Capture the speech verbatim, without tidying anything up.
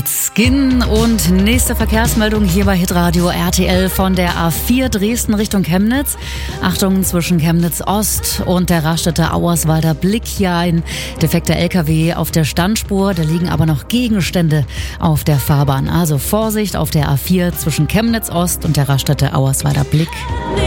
Skin und nächste Verkehrsmeldung hier bei Hitradio R T L von der A vier Dresden Richtung Chemnitz. Achtung, zwischen Chemnitz Ost und der Raststätte Auerswalder Blick hier ein defekter L K W auf der Standspur. Da liegen aber noch Gegenstände auf der Fahrbahn. Also Vorsicht auf der A vier zwischen Chemnitz Ost und der Raststätte Auerswalder Blick.